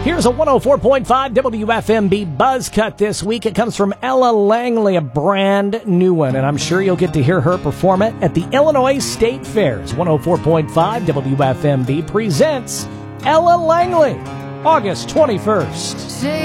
Here's a 104.5 WFMB buzz cut this week. It comes from Ella Langley, a brand new one, and I'm sure you'll get to hear her perform it at the Illinois State Fairs. 104.5 WFMB presents Ella Langley, August 21st.